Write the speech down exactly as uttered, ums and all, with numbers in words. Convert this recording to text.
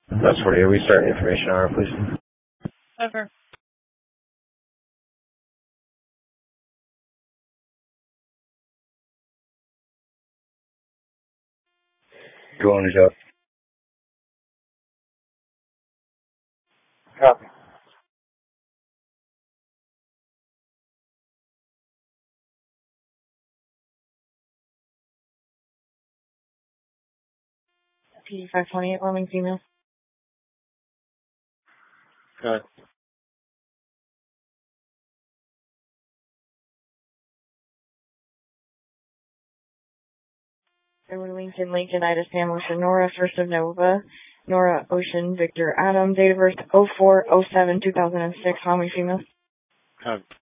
That's forty. Restart information hour, please. Over. Go on, Joe. Copy. P D five twenty-eight, roaming female. Good. Edward Lincoln, Lincoln, Ida Sam Ocean, Nora, first of Nova, Nora Ocean, Victor Adam, date of birth oh four oh seven two thousand six, roaming female. Copy.